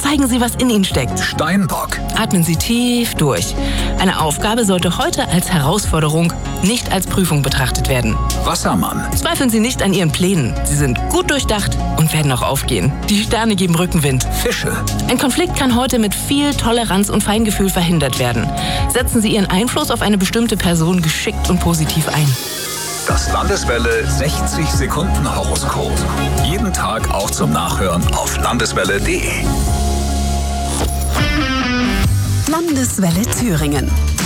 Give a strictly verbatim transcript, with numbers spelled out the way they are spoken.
Zeigen Sie, was in Ihnen steckt. Steinbock. Atmen Sie tief durch. Eine Aufgabe sollte heute als Herausforderung, nicht als Prüfung betrachtet werden. Wassermann. Zweifeln Sie nicht an Ihren Plänen. Sie sind gut durchdacht und werden auch aufgehen. Die Sterne geben Rückenwind. Fische. Ein Konflikt kann heute mit viel Toleranz und Feingefühl verhindert werden. Setzen Sie Ihren Einfluss auf eine bestimmte Person geschickt und positiv ein. Das Landeswelle sechzig Sekunden Horoskop. Jeden Tag auch zum Nachhören auf landeswelle punkt de. Landeswelle Thüringen.